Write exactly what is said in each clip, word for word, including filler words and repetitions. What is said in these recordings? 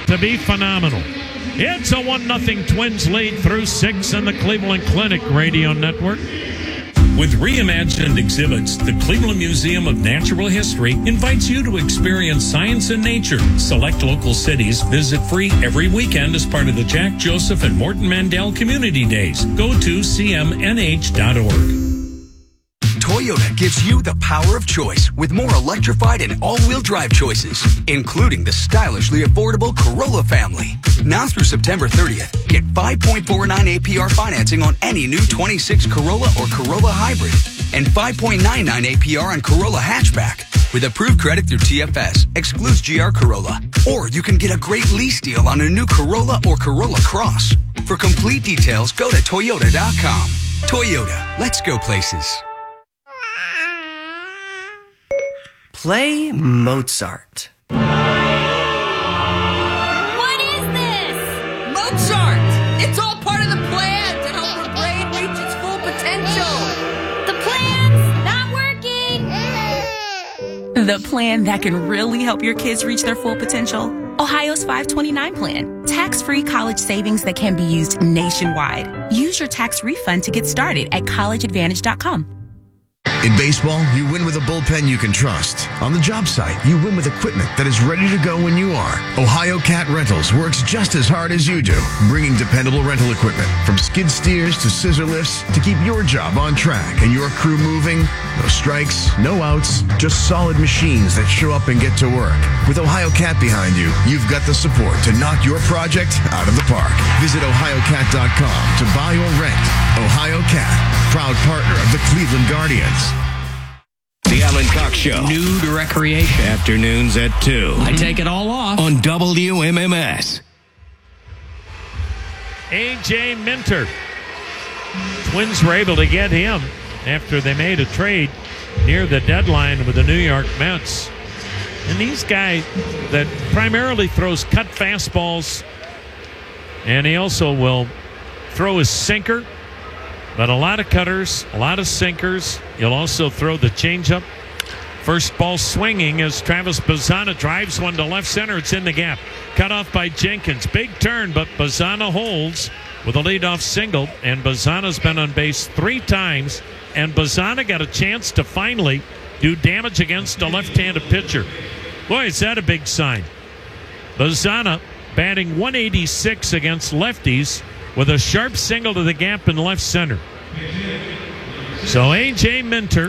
to be phenomenal. It's a one nothing Twins lead through six in the Cleveland Clinic Radio Network. With reimagined exhibits, the Cleveland Museum of Natural History invites you to experience science and nature. Select local cities visit free every weekend as part of the Jack Joseph and Morton Mandel Community Days. Go to c m n h dot org. Toyota gives you the power of choice with more electrified and all-wheel drive choices, including the stylishly affordable Corolla family. Now through September thirtieth, get five point four nine A P R financing on any new twenty-six Corolla or Corolla Hybrid and five point nine nine A P R on Corolla Hatchback. With approved credit through T F S, excludes G R Corolla. Or you can get a great lease deal on a new Corolla or Corolla Cross. For complete details, go to toyota dot com. Toyota, let's go places. Play Mozart. What is this? Mozart! It's all part of the plan to help your brain reach its full potential. The plan's not working. The plan that can really help your kids reach their full potential. Ohio's five twenty-nine plan. Tax-free college savings that can be used nationwide. Use your tax refund to get started at college advantage dot com. In baseball, you win with a bullpen you can trust. On the job site, you win with equipment that is ready to go when you are. Ohio Cat Rentals works just as hard as you do, bringing dependable rental equipment from skid steers to scissor lifts to keep your job on track and your crew moving. No strikes, no outs, just solid machines that show up and get to work. With Ohio Cat behind you, you've got the support to knock your project out of the park. Visit ohio cat dot com to buy or rent. Ohio Cat, proud partner of the Cleveland Guardians. The Alan Cox Show. New to recreation. Afternoons at two. I take it all off. On W M M S. A J Minter. Twins were able to get him after they made a trade near the deadline with the New York Mets. And these guys that primarily throws cut fastballs, and he also will throw his sinker, but a lot of cutters, a lot of sinkers. You'll also throw the changeup. First ball swinging as Travis Bazzana drives one to left center. It's in the gap. Cut off by Jenkins. Big turn, but Bazzana holds with a leadoff single. And Bazzana's been on base three times. And Bazzana got a chance to finally do damage against a left-handed pitcher. Boy, is that a big sign. Bazzana batting one eighty-six against lefties with a sharp single to the gap in left center. So A J Minter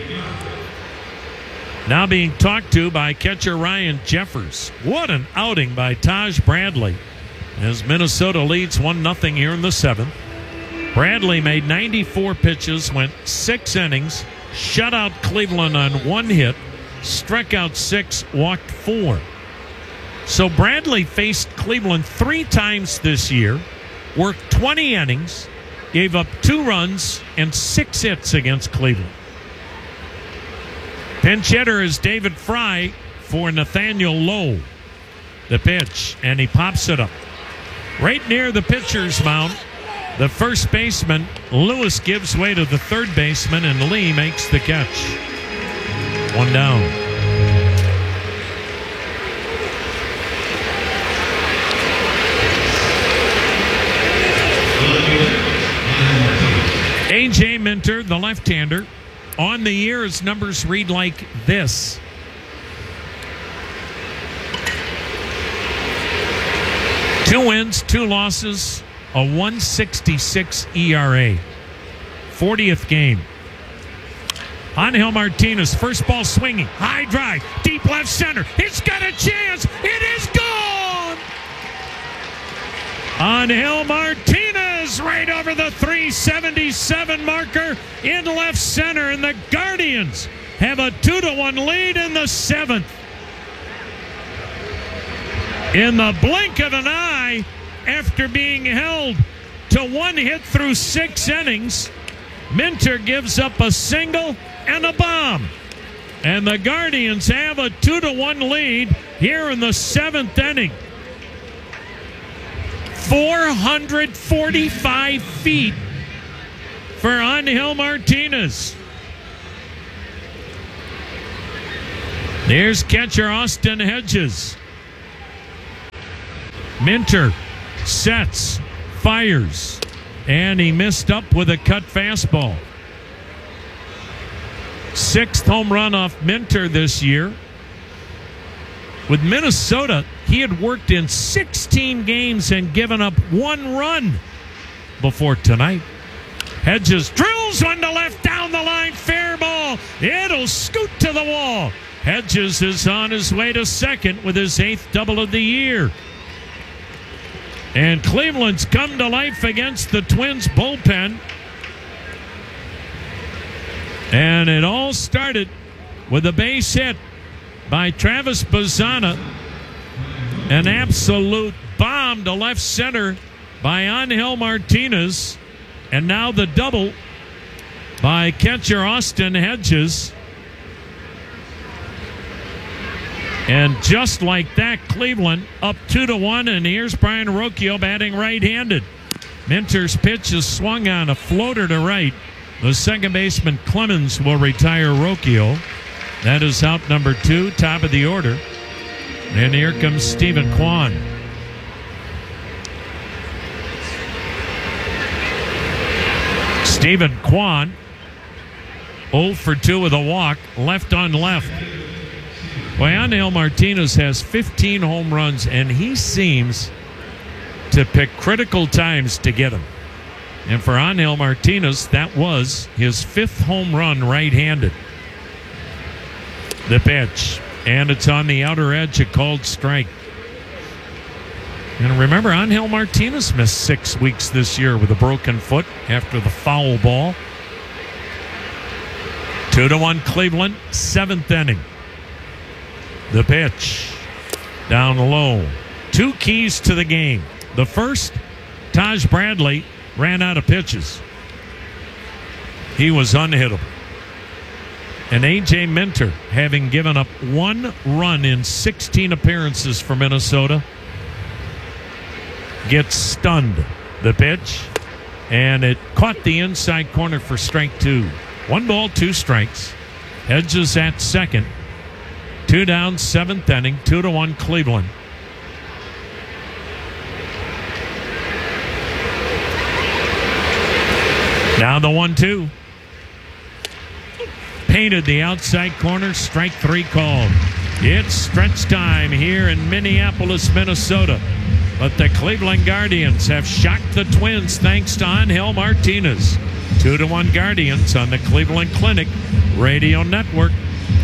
now being talked to by catcher Ryan Jeffers. What an outing by Taj Bradley as Minnesota leads one nothing here in the seventh. Bradley made ninety-four pitches, went six innings, shut out Cleveland on one hit, struck out six, walked four. So Bradley faced Cleveland three times this year, worked twenty innings, gave up two runs and six hits against Cleveland. Pinch hitter is David Fry for Nathaniel Lowe. The pitch, and he pops it up. Right near the pitcher's mound, the first baseman, Lewis, gives way to the third baseman, and Lee makes the catch. One down. A J Minter, the left-hander, on the year his numbers read like this. Two wins, two losses, a one sixty-six E R A. fortieth game. Angel Martinez, first ball swinging, high drive, deep left center. It's got a chance. It is gone. Angel Martinez right over the three seventy-seven marker in left center, and the Guardians have a two to one lead in the seventh. In the blink of an eye, after being held to one hit through six innings, Minter gives up a single and a bomb. And the Guardians have a two to one lead here in the seventh inning. four hundred forty-five feet for Angel Martinez. There's catcher Austin Hedges. Minter sets, fires, and he missed up with a cut fastball. Sixth home run off Minter this year. With Minnesota, he had worked in sixteen games and given up one run before tonight. Hedges drills one to left down the line. Fair ball. It'll scoot to the wall. Hedges is on his way to second with his eighth double of the year. And Cleveland's come to life against the Twins bullpen. And it all started with a base hit by Travis Bazzana. An absolute bomb to left center by Angel Martinez. And now the double by catcher Austin Hedges. And just like that, Cleveland up two to one. And here's Brian Rocchio batting right-handed. Minter's pitch is swung on, a floater to right. The second baseman Clemens will retire Rocchio. That is out number two, top of the order. And here comes Stephen Kwan. Stephen Kwan, oh for two with a walk, left on left. Angel Martinez has fifteen home runs, and he seems to pick critical times to get them. And for Angel Martinez, that was his fifth home run right-handed. The pitch, and it's on the outer edge, a called strike. And remember, Angel Martinez missed six weeks this year with a broken foot after the foul ball. Two to one Cleveland, seventh inning. The pitch, down low. Two keys to the game. The first, Taj Bradley ran out of pitches. He was unhittable. And A J Minter, having given up one run in sixteen appearances for Minnesota, gets stunned. The pitch, and it caught the inside corner for strike two. One ball, two strikes. Hedges at second. Two down, seventh inning, two to one Cleveland. Now the one two. Painted the outside corner, strike three called. It's stretch time here in Minneapolis, Minnesota. But the Cleveland Guardians have shocked the Twins thanks to Angel Martinez. Two to one Guardians on the Cleveland Clinic Radio Network.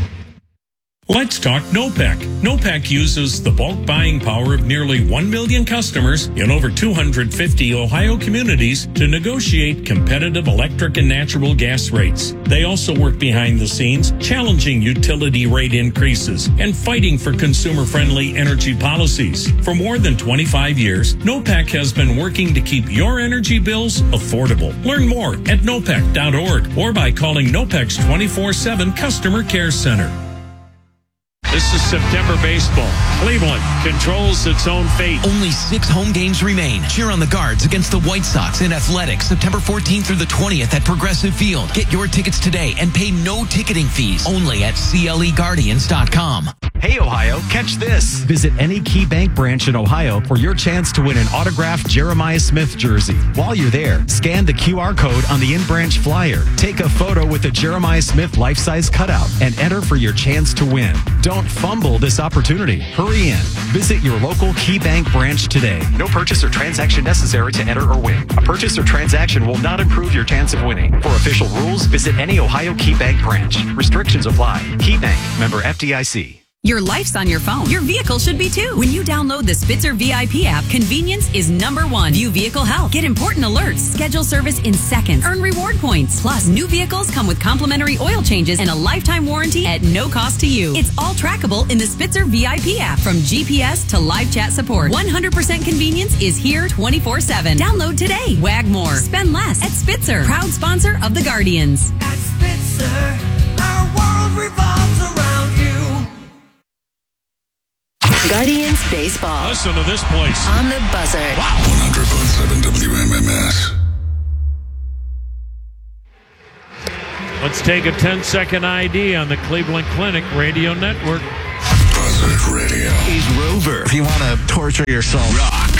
Let's talk NOPEC. NOPEC uses the bulk buying power of nearly one million customers in over two hundred fifty Ohio communities to negotiate competitive electric and natural gas rates. They also work behind the scenes, challenging utility rate increases and fighting for consumer-friendly energy policies. For more than twenty-five years, NOPEC has been working to keep your energy bills affordable. Learn more at nopec dot org or by calling NOPEC's twenty-four seven Customer Care Center. This is September baseball. Cleveland controls its own fate. Only six home games remain. Cheer on the Guards against the White Sox in Athletics September fourteenth through the twentieth at Progressive Field. Get your tickets today and pay no ticketing fees. Only at C L E Guardians dot com. Hey, Ohio, catch this. Visit any Key Bank branch in Ohio for your chance to win an autographed Jeremiah Smith jersey. While you're there, scan the Q R code on the in-branch flyer. Take a photo with a Jeremiah Smith life-size cutout and enter for your chance to win. Don't fumble this opportunity. Hurry in. Visit your local Key Bank branch today. No purchase or transaction necessary to enter or win. A purchase or transaction will not improve your chance of winning. For official rules, visit any Ohio Key Bank branch. Restrictions apply. Key Bank, member F D I C. Your life's on your phone. Your vehicle should be too. When you download the Spitzer V I P app, convenience is number one. View vehicle health. Get important alerts. Schedule service in seconds. Earn reward points. Plus, new vehicles come with complimentary oil changes and a lifetime warranty at no cost to you. It's all trackable in the Spitzer V I P app. From G P S to live chat support, one hundred percent convenience is here twenty-four seven. Download today. Wag more. Spend less at Spitzer. Proud sponsor of the Guardians. At Spitzer, our world revolves around you. Guardians Baseball. Listen to this place. On the buzzer. Wow. one hundred point seven W M M S. Let's take a ten-second I D on the Cleveland Clinic Radio Network. Buzzard Radio. He's Rover. If you want to torture your soul. Rock.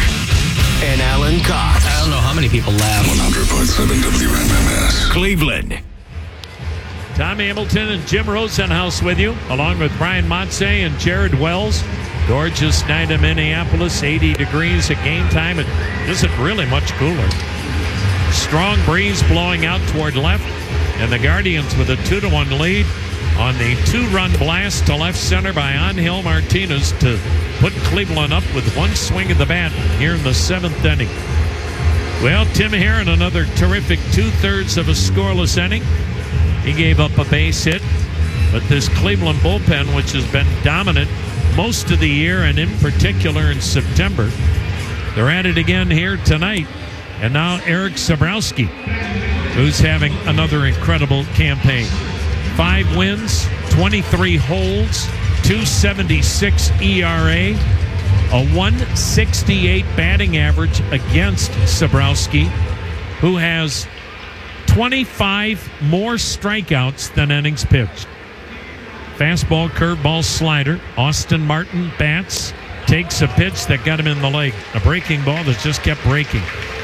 and Alan Cox. I don't know how many people laugh. one hundred point seven W M M S. Cleveland. Tom Hamilton and Jim Rosenhaus with you, along with Brian Motze and Jared Wells. Gorgeous night in Minneapolis, eighty degrees at game time. It isn't really much cooler. Strong breeze blowing out toward left, and the Guardians with a two to one lead on the two-run blast to left center by Angel Martinez to put Cleveland up with one swing of the bat here in the seventh inning. Well, Tim Herron, another terrific two-thirds of a scoreless inning. He gave up a base hit, but this Cleveland bullpen, which has been dominant most of the year and in particular in September, they're at it again here tonight. And now Eric Sabrowski, who's having another incredible campaign. Five wins, twenty-three holds, two seventy-six E R A, a one sixty-eight batting average against Sabrowski, who has twenty-five more strikeouts than innings pitched. Fastball, curveball, slider. Austin Martin bats, takes a pitch that got him in the leg. A breaking ball that just kept breaking.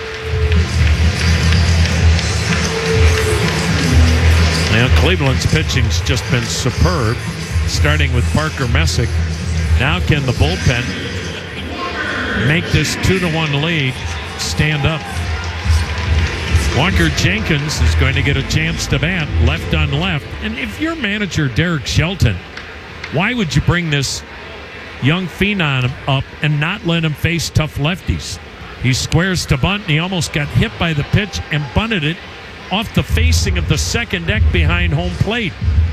Now, Cleveland's pitching's just been superb, starting with Parker Messick. Now can the bullpen make this two to one lead stand up? Walker Jenkins is going to get a chance to bat left on left. And if you're manager Derek Shelton, why would you bring this young phenom up and not let him face tough lefties? He squares to bunt, and he almost got hit by the pitch and bunted it off the facing of the second deck behind home plate.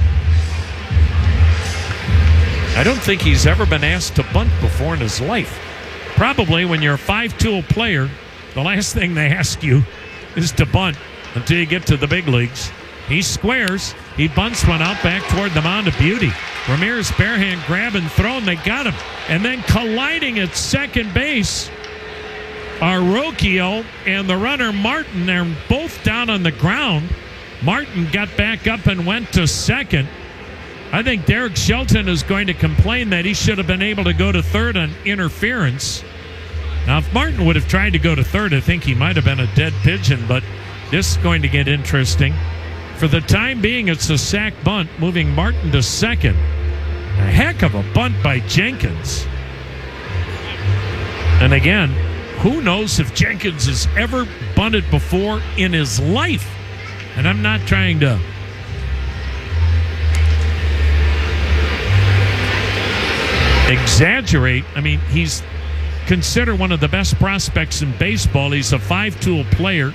I don't think he's ever been asked to bunt before in his life. Probably when you're a five-tool player, the last thing they ask you is to bunt until you get to the big leagues. He squares. He bunts one out back toward the mound of beauty. Ramirez barehand grab and throw, and they got him. And then colliding at second base are Rocchio and the runner Martin. They're both down on the ground. Martin got back up and went to second. I think Derek Shelton is going to complain that he should have been able to go to third on interference. Now, if Martin would have tried to go to third, I think he might have been a dead pigeon, but this is going to get interesting. For the time being, it's a sac bunt, moving Martin to second. A heck of a bunt by Jenkins. And again, who knows if Jenkins has ever bunted before in his life? And I'm not trying to exaggerate. I mean, he's considered one of the best prospects in baseball. He's a five-tool player.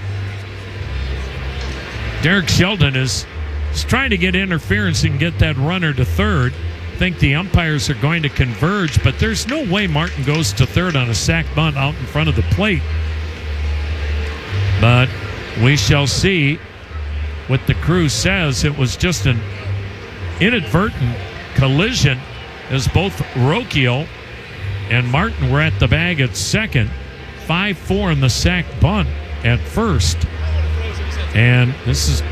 Derek Shelton is, is trying to get interference and get that runner to third. I think the umpires are going to converge, but there's no way Martin goes to third on a sac bunt out in front of the plate. But we shall see what the crew says. It was just an inadvertent collision as both Rocchio and Martin were at the bag at second. five four in the sac bunt at first. And this is,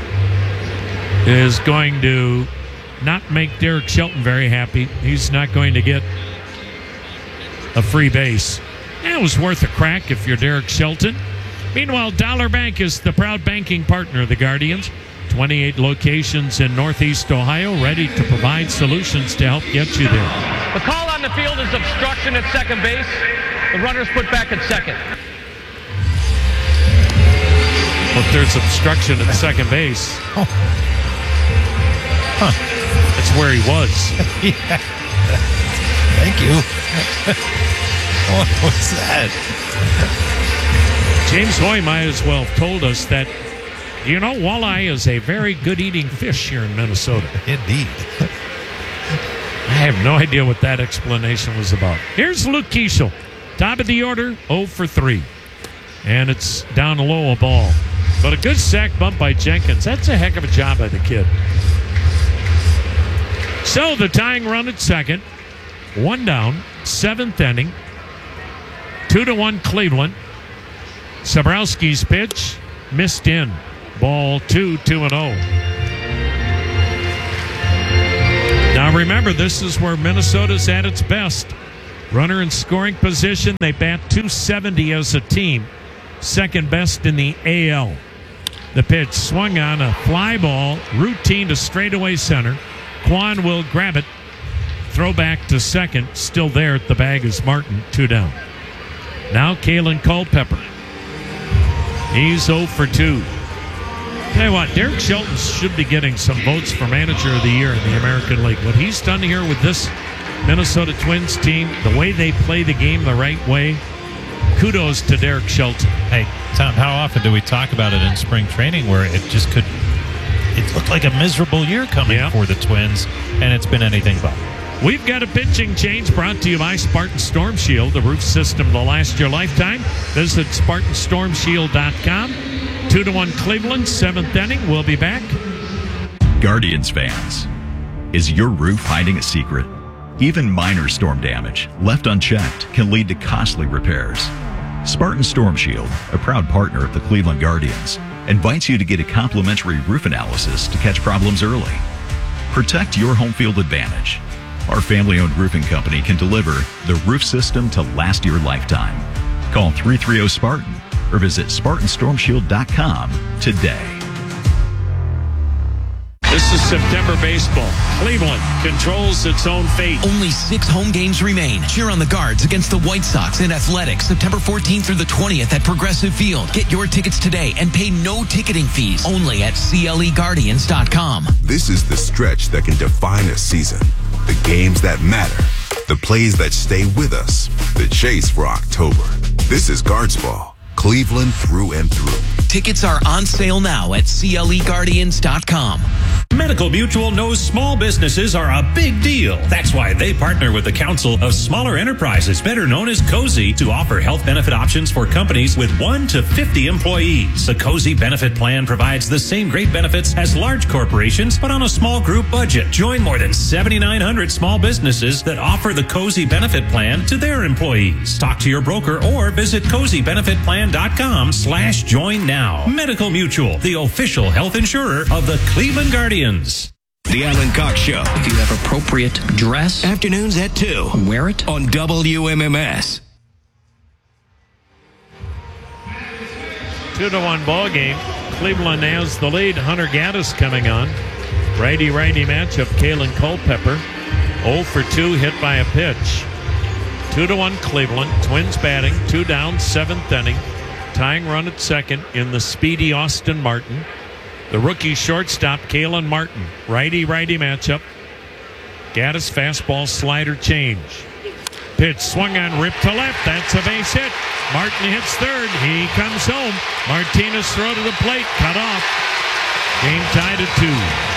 is going to not make Derek Shelton very happy. He's not going to get a free base. That was worth a crack if you're Derek Shelton. Meanwhile, Dollar Bank is the proud banking partner of the Guardians. twenty-eight locations in Northeast Ohio, ready to provide solutions to help get you there. The call on the field is obstruction at second base. The runner's put back at second. Well, if there's obstruction at second base, oh. Huh. That's where he was. Yeah. Thank you. What was that? James Hoy might as well have told us that, you know, walleye is a very good eating fish here in Minnesota. Indeed. I have no idea what that explanation was about. Here's Luke Kiesel. Top of the order, oh for three. And it's down low a ball. But a good sac bump by Jenkins. That's a heck of a job by the kid. So the tying run at second. One down. Seventh inning. Two to one Cleveland. Sabrowski's pitch missed in. Ball two, two and oh. Now remember, this is where Minnesota's at its best. Runner in scoring position. They bat two seventy as a team, second best in the A L. The pitch swung on a fly ball, routine to straightaway center. Kwan will grab it. Throw back to second. Still there at the bag is Martin, two down. Now Kalen Culpepper. He's oh for two. Tell you what, Derek Shelton should be getting some votes for Manager of the Year in the American League. What he's done here with this Minnesota Twins team, the way they play the game the right way, kudos to Derek Shelton. Hey, Tom, how often do we talk about it in spring training where it just could, it looked like a miserable year coming yeah. for the Twins, and it's been anything but. We've got a pitching change brought to you by Spartan Storm Shield, the roof system that'll last your lifetime. Visit Spartan Storm Shield dot com. Two to one Cleveland, seventh inning. We'll be back. Guardians fans, is your roof hiding a secret? Even minor storm damage, left unchecked, can lead to costly repairs. Spartan Storm Shield, a proud partner of the Cleveland Guardians, invites you to get a complimentary roof analysis to catch problems early. Protect your home field advantage. Our family-owned roofing company can deliver the roof system to last your lifetime. Call three three zero Spartan or visit Spartan Storm Shield dot com today. This is September baseball. Cleveland controls its own fate. Only six home games remain. Cheer on the Guards against the White Sox in Athletics, September fourteenth through the twentieth at Progressive Field. Get your tickets today and pay no ticketing fees. Only at C L E Guardians dot com. This is the stretch that can define a season. The games that matter. The plays that stay with us. The chase for October. This is Guards Ball. Cleveland through and through. Tickets are on sale now at C L E Guardians dot com. Medical Mutual knows small businesses are a big deal. That's why they partner with the Council of Smaller Enterprises, better known as COSI, to offer health benefit options for companies with one to fifty employees. The COSI benefit plan provides the same great benefits as large corporations, but on a small group budget. Join more than seventy-nine hundred small businesses that offer the COSI benefit plan to their employees. Talk to your broker or visit cozy benefit plan dot com slash join now. Medical Mutual, the official health insurer of the Cleveland Guardians. The Alan Cox Show. If you have appropriate dress, afternoons at two. Wear it on W M M S. Two to one ball game. Cleveland has the lead. Hunter Gaddis coming on. Righty-righty matchup. Kalen Culpepper. oh for two, hit by a pitch. Two to one Cleveland. Twins batting. Two down, seventh inning. Tying run at second in the speedy Austin Martin. The rookie shortstop, Kalen Martin. Righty-righty matchup. Gaddis fastball slider change. Pitch swung on, ripped to left. That's a base hit. Martin hits third. He comes home. Martinez throw to the plate. Cut off. Game tied at two.